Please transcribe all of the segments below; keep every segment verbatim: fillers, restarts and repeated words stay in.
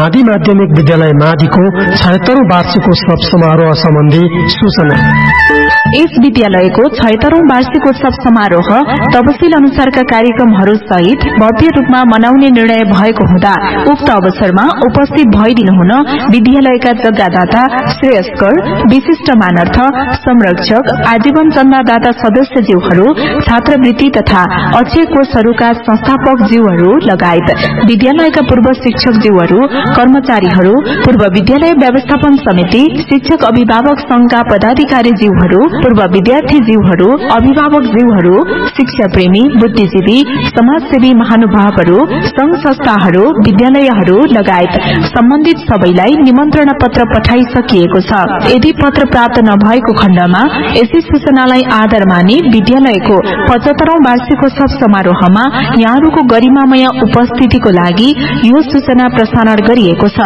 मादी माध्यमिक विद्यालय माडीको छयत्तरौं वार्षिकोत्सव समारोह सम्बन्धी सूचना। यस विद्यालयको छयत्तरौं वार्षिकोत्सव समारोह तपसिल अनुसारका कार्यक्रमहरू सहित भव्य रूपमा मनाउने निर्णय भएको हुँदा उक्त अवसरमा उपस्थित भइदिनुहुन विद्यालयका जग्गादाता, श्रेयस्कर, विशिष्ट मानर्थ, संरक्षक, आजीवन चन्दादाता सदस्यज्यूहरू, छात्रवृत्ति तथा अक्षय कोषहरूका संस्थापक ज्यूहरू लगायत विद्यालयका पूर्व शिक्षक ज्यूहरू, कर्मचारीहरू, पूर्व विद्यालय व्यवस्थापन समिति, शिक्षक अभिभावक संघका पदाधिकारी ज्यूहरू, पूर्व विद्यार्थी ज्यूहरू, अभिभावक ज्यूहरू, शिक्षा प्रेमी, बुद्धिजीवी, समाजसेवी महानुभावहरू, संघ संस्थाहरू, विद्यालयहरू लगायत सम्बन्धित सबैलाई निमन्त्रणा पत्र पठाइसकिएको छ। यदि पत्र प्राप्त नभएको खण्डमा यसै सूचनालाई आधार मानि विद्यालयको पचहत्तरौं वार्षिकोत्सव समारोहमा यहाँहरूको गरिमामय उपस्थितिको लागि यो सूचना प्रसारण गरिएको छ।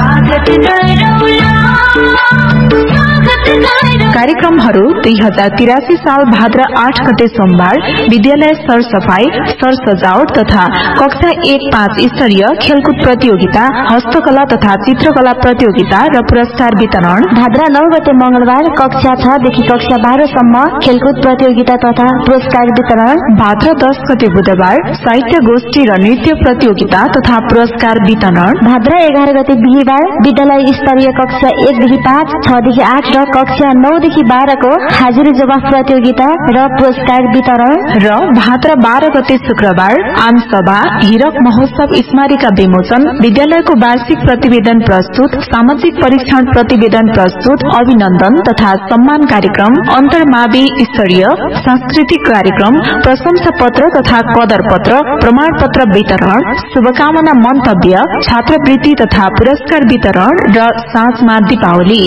कार्यक्रमहरू दुई हजार तिरासी साल भाद्र आठ गते सोमबार विद्यालय सरसफाई, सरसजावट तथा कक्षा एक पाँच स्तरीय खेलकुद प्रतियोगिता, हस्तकला तथा चित्रकला प्रतियोगिता र पुरस्कार वितरण। भाद्र नौ गते मंगलबार कक्षा छ देखि कक्षा बाह्र सम्म खेलकुद प्रतियोगिता तथा पुरस्कार वितरण। भाद्र दस गते बुधबार साहित्य गोष्ठी र नृत्य प्रतियोगिता तथा पुरस्कार वितरण। भाद्र एघार गते बिहिबार विद्यालय स्तरीय कक्षा एक देखि पाँच, छ देखि आठ र कक्षा नौ देखि बाह्र को हाजिरी जवाफ प्रतियोगिता र पुरस्कार वितरण। र भाद्र बाह्र गते शुक्रबार आमसभा, हीरक महोत्सव स्मारिका विमोचन, विद्यालयको वार्षिक प्रतिवेदन प्रस्तुत, सामाजिक परीक्षण प्रतिवेदन प्रस्तुत, अभिनन्दन तथा सम्मान कार्यक्रम, अन्तर्मावि स्तरीय सांस्कृतिक कार्यक्रम, प्रशंसा पत्र तथा कदर पत्र, प्रमाण पत्र वितरण, शुभकामना मन्तव्य, छात्रवृत्ति तथा पुरस्कार वितरण र साँझमा दीपावली।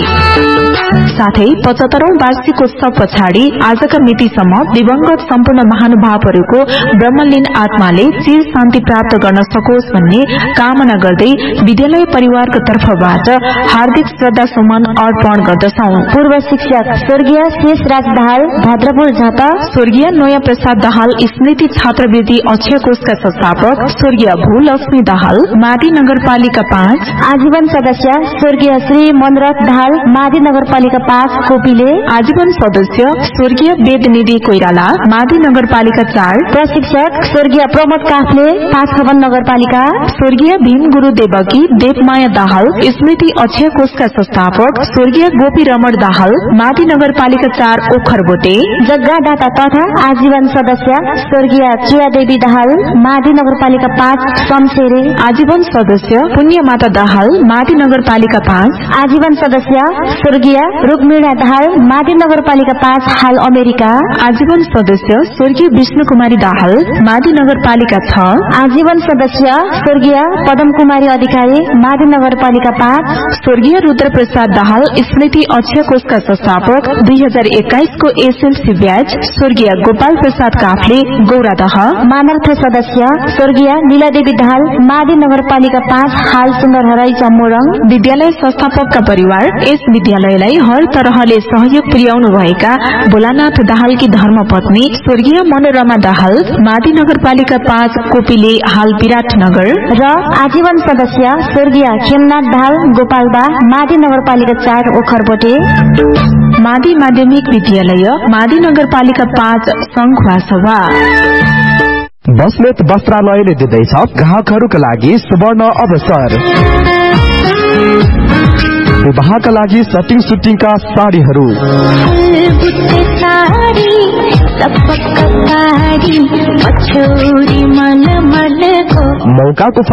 साथै पचहत्तरौं वार्षिकोत्सव पछाडि आजका मितिसम्म दिवंगत सम्पूर्ण महानुभावहरूको ब्रह्मलीन आत्माले चिर शान्ति प्राप्त गर्न सकोस् भन्ने कामना गर्दै विद्यालय परिवारको तर्फबाट हार्दिक श्रद्धा सुमन अर्पण गर्दछौं। पूर्व शिक्षक स्वर्गीय शेष राज दाहाल, भद्रपुर झापा, स्वर्गीय नयाँ प्रसाद दाहाल स्मृति छात्रवृत्ति अक्षय कोषका संस्थापक स्वर्गीय भूलक्ष्मी दाहाल, माडी नगरपालिका पाँच, आजीवन सदस्य स्वर्गीय श्री मनरथ दाहाल, माडी नगरपालिका पाँच कोपिले, आजीवन सदस्य स्वर्गीय वेदनिधि कोइराला, माडी नगरपालिका चार, प्रशिक्षक स्वर्गीय प्रमोद काफले, पाँच खबन नगरपालिका, स्वर्गीय भीम गुरु देवकी देवमाया दाहाल स्मृति अक्षय कोषका संस्थापक स्वर्गीय गोपी रमण दाहाल, माडी नगरपालिका चार ओखरबोटे, जग्गादाता तथा आजीवन सदस्य स्वर्गीय चुयादेवी दाहाल, माडी नगरपालिका पाँच शमशेरे, आजीवन सदस्य पुण्यमाता दाहाल, माडी नगरपालिका पाँच, आजीवन सदस्य स्वर्गीय रुक्मिणा दाहाल, माडी नगरपालिका पाँच हाल अमेरिका, आजीवन सदस्य स्वर्गीय विष्णु कुमारी दाहाल, माडी नगरपालिका छ, आजीवन सदस्य स्वर्गीय पदम कुमारी अधिकारी, माडी नगरपालिका पाँच, स्वर्गीय रुद्र प्रसाद दाहाल स्मृति अक्षय कोषका संस्थापक दुई हजार एक्काइस को एसएलसी ब्याज स्वर्गीय गोपाल प्रसाद काफले, गौरादह, मानर्थ सदस्य स्वर्गीय लीलादेवी दाहाल, माडी नगरपालिका पाँच हाल सुन्दरहराई चम्मोरङ। विद्यालय संस्थापकका परिवार यस विद्यालयलाई हर तरहले सहयोग पुर्याउनु भएका भोलानाथ दाहालकी धर्मपत्नी स्वर्गीय मनोरमा दाहाल, माडी नगरपालिका पाँच कोपिले हाल विराटनगर र आजीवन सदस्य स्वर्गीय खेमनाथ दाहाल गोपालबा, माडी नगरपालिका चार ओखरबोटे। माडी माध्यमिक विद्यालय, माडी नगरपालिका पाँच संघवासभा। बस्नेत वस्त्रालयले दिँदैछ ग्राहकहरूका लागि सुवर्ण अवसर। विवाहका लागि सटिङ सुटिङका साडीहरू, मौकाको